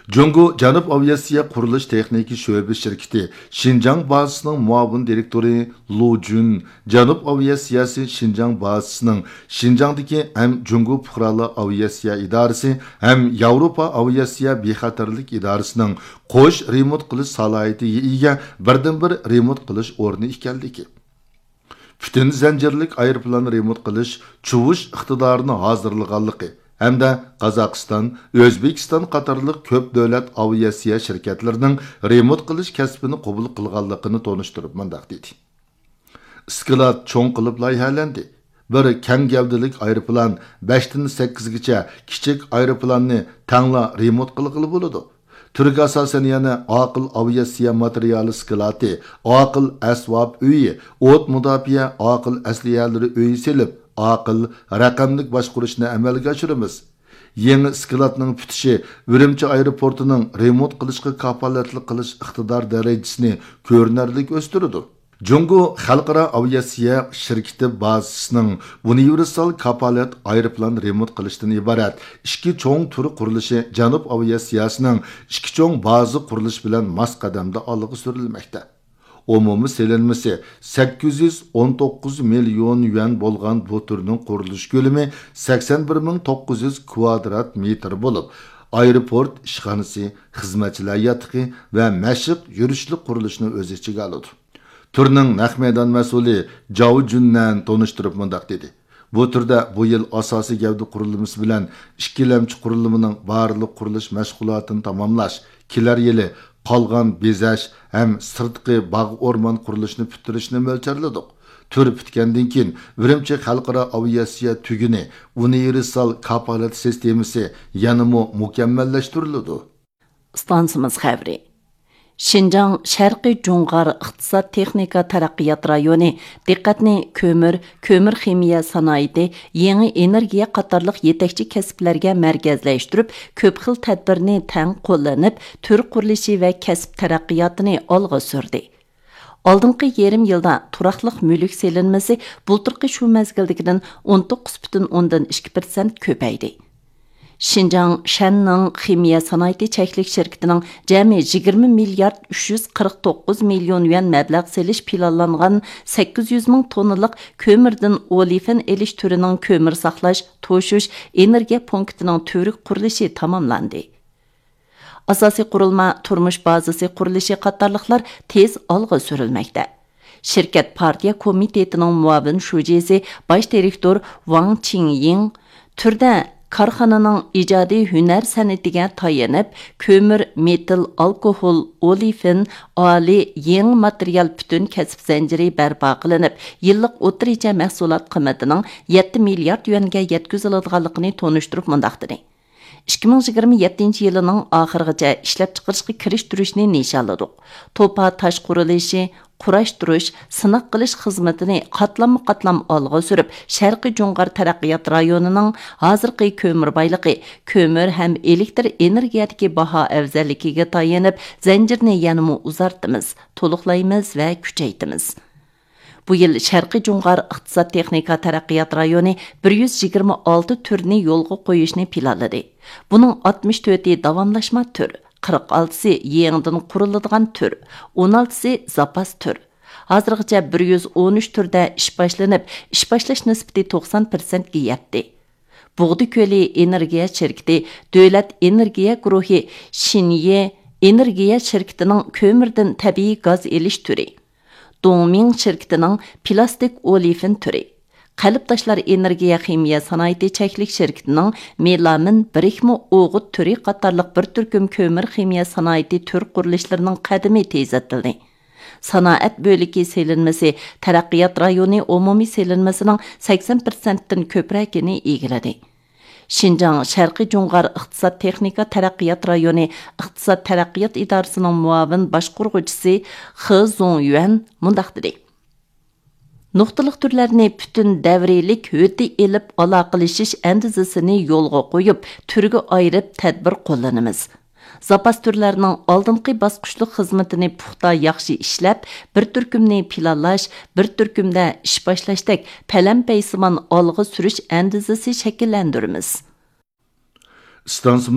Jungo Janub Aviasiya Qurilish Texniki Şöbe şirketi Şinjan bazasının muavin direktori Lu Jun, Janub Aviasiyasi Şinjan bazasının Şinjandaki hem Jungo Puqralı Aviasiya İdaresi hem Avrupa Aviasiya Bexatarlik İdarəsinin qo'sh remote qilish salohiyatiga ega birdan-bir remote qilish o'rni ekanligi. Bütün zanjirlik aeroplan remote qilish chuvish iqtidorini hozirlaganligi hamda Qozog'iston, O'zbekiston qatorliq ko'p davlat aviasiya shirkatlarining remote qilish kasbini qabul qilganligini tonishtirib mundaq dedi. Iskilat cho'ng qilib loyihalandi. Bir keng gavdalik aeroplan 5 dan 8 gacha kichik aeroplanni tangla remote qilg'ili bo'ladi. Türk asasen yana aqıl aviasiya materiali skilati, aqıl asvab uyi, o't mudafiya aqıl asliyalari uyi selib, aqıl raqamlik boshqurishni amalga oshiramiz. Yangi skilatning putishi Urumchi aeroportining remote qilishga kafolatli qilish iqtidor darajasini ko'rinarli o'stirdi. Jungo Xalqaro aviasiya shirkati bazasining universal kafolat aeroplan remote qilishdan iborat ikki cho'ng turi qurilishi Janub aviasiyasining ikki cho'ng baza qurilish bilan mos qadamda olg'a surilmoqda. Umumiy selinmasi 819 million yuan bo'lgan bu turning qurilish ko'lami 81900 kvadrat metr bo'lib, aeroport ishxonasi, xizmatchilar yotiqi va mashq yurishlik qurilishni o'z ichiga oladi. Turning naq maydon mas'uli Jao Junnan tonishtirib mundaq dedi. Bu turda bu yil asosiy gavda qurilmasi bilan ikkilamchi qurilmaning barliq qurilish mashg'ulotini tamomlash, kelar yili qolgan bezash ham sirtqi bog' o'rmon qurilishini bitirishni mo'ljalladik. Tur bitgandan keyin Urumchi xalqaro aviasiya tuguni universal kafolat sistemasi yanada mukammallashtiriladi. Stansimiz xabari. Şinjan Şərqi Cunğar İqtisad Texnika Taraqqiyat rayoni diqqatni kömür ximiya sanoati, yangi energiya qatorliq yetakchi kasblarga markazlashtirib, ko'p xil tadbirni tang qo'llanib, tur qurilishi va kasb taraqqiyotini olg'a surdi. Oldingi yarim yilda turaqliq mulk selinmasi bultirqi shu mezgildagidan 19,2% ko'paydi. Şinjan Shanning ximiya sanoati cheklik shirkatining jami 20 milliard 349 million yuan mablag' selish planlangan 800 ming tonnalik ko'mirdan olifin elish turining ko'mir saqlash, to'shish, energiya punktining to'rik qurilishi tamomlandi. Asosiy qurilma, turmush bazasi qurilishi qatorliqlar tez olg'a surilmoqda. Shirkat partiya komitetining muavin shujisi bosh direktor Wang Qingying turda Karxananing ijodiy hunar san'atiga tayanib, ko'mir, metal, alkohol, olifin, oliy, yangi material butun kasb zanjiri barpo qilinib, yillik o'rtacha mahsulot qiymatining 7 milliard yuanga yetkaziladiganligini tonishtirib mundaq dedi. 2027 yilining oxirigacha ishlab chiqarishga kirishtirishni nishonladik. To'pa tosh qurilishi, qurashtirish, sinaq qilish xizmatini qatlam olg'a surib, Sharqiy Junğar taraqqiyot rayonining hozirgi ko'mir boyligi, ko'mir ham elektr energiyadagi baho afzalligiga tayanib, zanjirni yanada uzartimiz, to'liqlaymiz va kuchaytimiz. Bu yil Sharqiy Junğar İqtisad Texnika Taraqqiyot rayoni 126 turni yo'lga qo'yishni planladi. Buning 64 davomlashma tur, 46 yangidan quriladigan tur, 16 zapas tur. Hozirgacha 113 turda ish boshlanib, ish boshlash nisbati 90% ga yetdi. Bug'di ko'li energiya shirkati, davlat energiya guruhi Shinye energiya shirkatining ko'mirdan tabiiy gaz elish turi, Dongming shirkatining plastik olifin turi, Qalbdoshlar energiya ximiya sanoati cheklik shirkatining melamin birikma o'g'it turi qatorliq bir turkum ko'mir ximiya sanoati tur qurilishlarining qadami tezatildi. Sanoat bo'ligi selinmasi taraqqiyot rayoni umumiy selinmasining 80% dan ko'pragini egalladi. Şinjan Şərqi Cunğar İqtisad Texnika Taraqqiyot rayoni İqtisad Taraqqiyot İdarəsinin muavin başqurğuchisi He Zongyuan mundaq dedi. Nuqtaliq turlarni bütün davrilik höti elib aloqalashish andizasini yo'lga qo'yib, turga ayirib tadbir qo'llanamiz. Zapas turlarining oldingi bosqichlik xizmatini puxta yaxshi ishlab, bir turkumni planlash, bir turkumda ish boshlashdek palam-paysimon olg'a surish andizasi shakllantiramiz.